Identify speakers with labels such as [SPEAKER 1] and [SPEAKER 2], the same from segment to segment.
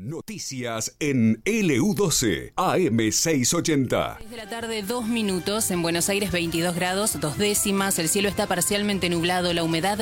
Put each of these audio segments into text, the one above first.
[SPEAKER 1] Noticias en LU12, AM680.
[SPEAKER 2] 6 de la tarde, 2 minutos. En Buenos Aires, 22 grados, 2 décimas. El cielo está parcialmente nublado, la humedad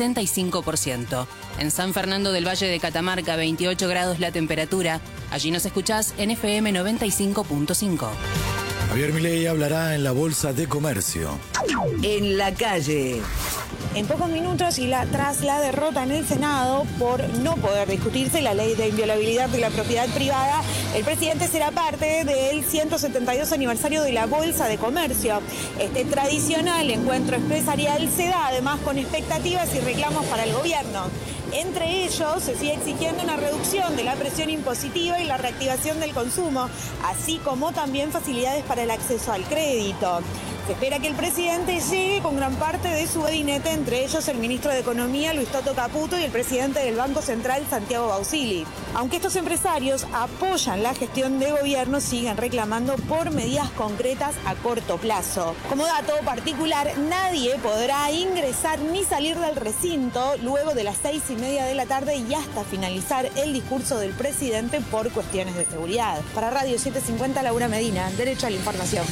[SPEAKER 2] 65%. En San Fernando del Valle de Catamarca, 28 grados la temperatura. Allí nos escuchás en FM 95.5.
[SPEAKER 3] Javier Milei hablará en la Bolsa de Comercio.
[SPEAKER 4] En la calle.
[SPEAKER 5] En pocos minutos y tras la derrota en el Senado por no poder discutirse la ley de inviolabilidad de la propiedad privada, el presidente será parte del 172 aniversario de la Bolsa de Comercio. Este tradicional encuentro empresarial se da además con expectativas y reclamos para el gobierno. Entre ellos se sigue exigiendo una reducción de la presión impositiva y la reactivación del consumo, así como también facilidades para el acceso al crédito. Se espera que el presidente llegue con gran parte de su gabinete, entre ellos el ministro de Economía, Luis Toto Caputo, y el presidente del Banco Central, Santiago Bausili. Aunque estos empresarios apoyan la gestión de gobierno, siguen reclamando por medidas concretas a corto plazo. Como dato particular, nadie podrá ingresar ni salir del recinto luego de las 6:30 de la tarde y hasta finalizar el discurso del presidente por cuestiones de seguridad. Para Radio 750, Laura Medina, Derecho a la Información.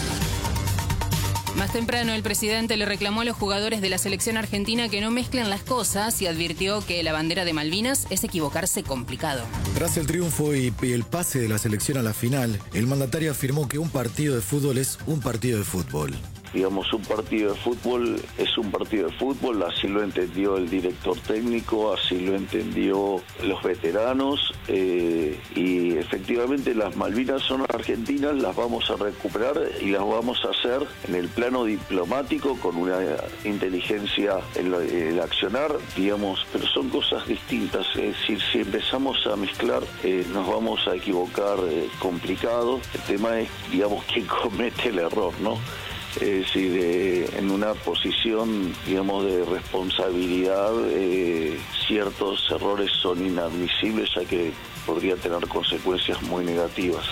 [SPEAKER 2] Más temprano, el presidente le reclamó a los jugadores de la selección argentina que no mezclen las cosas y advirtió que la bandera de Malvinas es equivocarse complicado.
[SPEAKER 3] Tras el triunfo y el pase de la selección a la final, el mandatario afirmó que un partido de fútbol es un partido de fútbol.
[SPEAKER 6] Digamos, un partido de fútbol es un partido de fútbol, así lo entendió el director técnico, así lo entendió los veteranos, y efectivamente las Malvinas son argentinas, las vamos a recuperar y las vamos a hacer en el plano diplomático con una inteligencia en el accionar, digamos, pero son cosas distintas, es decir, si empezamos a mezclar nos vamos a equivocar complicado. El tema es, digamos, quién comete el error, ¿no? Es decir, en una posición, digamos, de responsabilidad, ciertos errores son inadmisibles, ya que podría tener consecuencias muy negativas.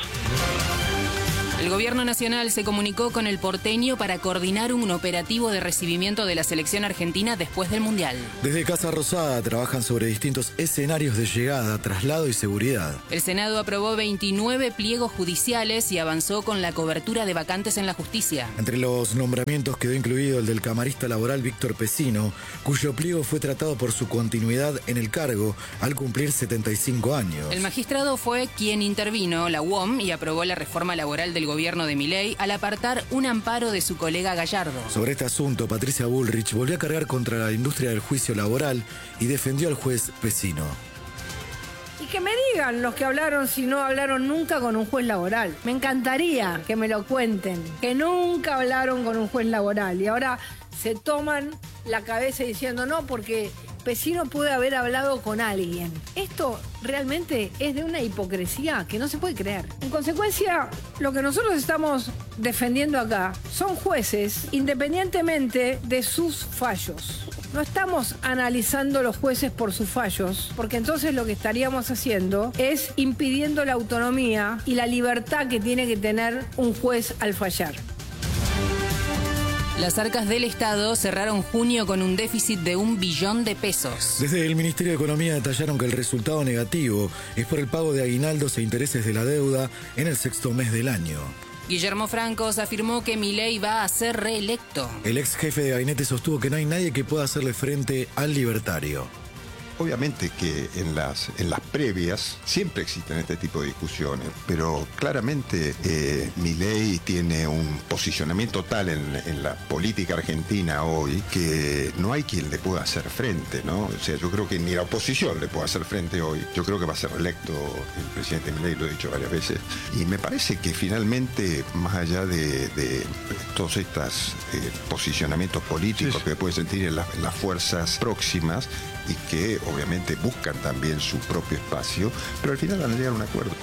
[SPEAKER 2] El gobierno nacional se comunicó con el porteño para coordinar un operativo de recibimiento de la selección argentina después del Mundial.
[SPEAKER 3] Desde Casa Rosada trabajan sobre distintos escenarios de llegada, traslado y seguridad.
[SPEAKER 2] El Senado aprobó 29 pliegos judiciales y avanzó con la cobertura de vacantes en la justicia.
[SPEAKER 3] Entre los nombramientos quedó incluido el del camarista laboral Víctor Pesino, cuyo pliego fue tratado por su continuidad en el cargo al cumplir 75 años.
[SPEAKER 2] El magistrado fue quien intervino, la UOM, y aprobó la reforma laboral del gobierno de Milei al apartar un amparo de su colega Gallardo.
[SPEAKER 3] Sobre este asunto, Patricia Bullrich volvió a cargar contra la industria del juicio laboral y defendió al juez Pesino.
[SPEAKER 7] Y que me digan los que hablaron si no hablaron nunca con un juez laboral. Me encantaría que me lo cuenten, que nunca hablaron con un juez laboral y ahora se toman la cabeza diciendo no porque Pesino puede haber hablado con alguien. Esto realmente es de una hipocresía que no se puede creer. En consecuencia, lo que nosotros estamos defendiendo acá son jueces independientemente de sus fallos. No estamos analizando los jueces por sus fallos, porque entonces lo que estaríamos haciendo es impidiendo la autonomía y la libertad que tiene que tener un juez al fallar.
[SPEAKER 2] Las arcas del Estado cerraron junio con un déficit de 1 billón de pesos.
[SPEAKER 3] Desde el Ministerio de Economía detallaron que el resultado negativo es por el pago de aguinaldos e intereses de la deuda en el 6º mes del año.
[SPEAKER 2] Guillermo Francos afirmó que Milei va a ser reelecto.
[SPEAKER 3] El ex jefe de gabinete sostuvo que no hay nadie que pueda hacerle frente al libertario.
[SPEAKER 8] Obviamente que en las previas siempre existen este tipo de discusiones, pero claramente Milei tiene un posicionamiento tal en la política argentina hoy que no hay quien le pueda hacer frente, ¿no? O sea, yo creo que ni la oposición le puede hacer frente hoy. Yo creo que va a ser reelecto el presidente Milei, lo he dicho varias veces, y me parece que finalmente, más allá de todos estos posicionamientos políticos que puede sentir en las fuerzas próximas y que obviamente buscan también su propio espacio, pero al final van a llegar a un acuerdo.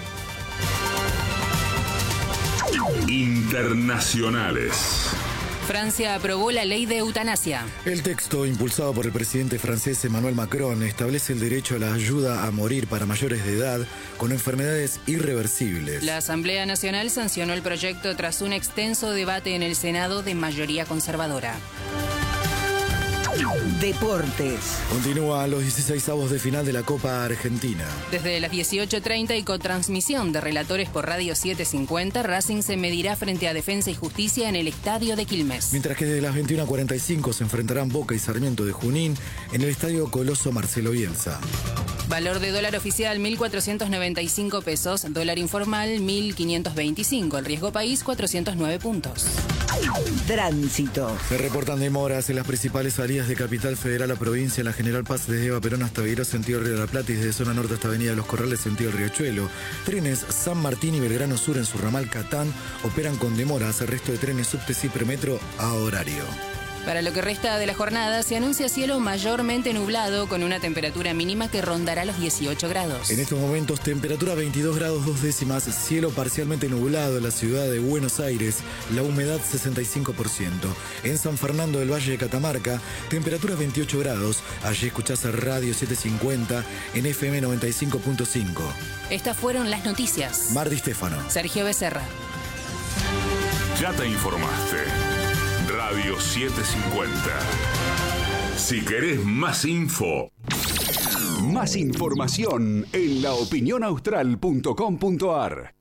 [SPEAKER 1] Internacionales.
[SPEAKER 2] Francia aprobó la ley de eutanasia.
[SPEAKER 3] El texto, impulsado por el presidente francés Emmanuel Macron, establece el derecho a la ayuda a morir para mayores de edad con enfermedades irreversibles.
[SPEAKER 2] La Asamblea Nacional sancionó el proyecto tras un extenso debate en el Senado de mayoría conservadora.
[SPEAKER 4] Deportes.
[SPEAKER 3] Continúa los 16avos de final de la Copa Argentina.
[SPEAKER 2] Desde las 18:30 y con transmisión de relatores por Radio 750, Racing se medirá frente a Defensa y Justicia en el Estadio de Quilmes.
[SPEAKER 3] Mientras que desde las 21:45 se enfrentarán Boca y Sarmiento de Junín en el Estadio Coloso Marcelo Bielsa.
[SPEAKER 2] Valor de dólar oficial 1.495 pesos, dólar informal 1.525, el riesgo país 409 puntos.
[SPEAKER 4] Tránsito.
[SPEAKER 3] Se reportan demoras en las principales salidas de Capital Federal a provincia, en la General Paz desde Eva Perón hasta Vigueros, sentido Río de la Plata, y desde zona norte hasta Avenida Los Corrales, sentido Riachuelo. Trenes San Martín y Belgrano Sur en su ramal Catán operan con demoras. El resto de trenes subtes y premetro a horario.
[SPEAKER 2] Para lo que resta de la jornada, se anuncia cielo mayormente nublado con una temperatura mínima que rondará los 18 grados.
[SPEAKER 3] En estos momentos, temperatura 22 grados 2 décimas, cielo parcialmente nublado en la ciudad de Buenos Aires, la humedad 65%. En San Fernando del Valle de Catamarca, temperatura 28 grados. Allí escuchás a Radio 750 en FM 95.5.
[SPEAKER 2] Estas fueron las noticias.
[SPEAKER 3] Mar Di Stefano.
[SPEAKER 2] Sergio Becerra.
[SPEAKER 1] Ya te informaste. Radio 750. Si querés más info. Más información en laopinionaustral.com.ar.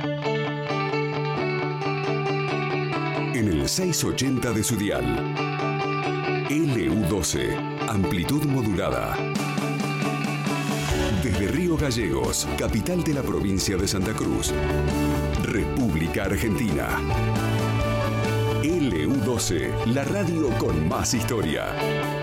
[SPEAKER 1] En el 680 de su dial. LU12. Amplitud modulada. Desde Río Gallegos, capital de la provincia de Santa Cruz. República Argentina. LU12, la radio con más historia.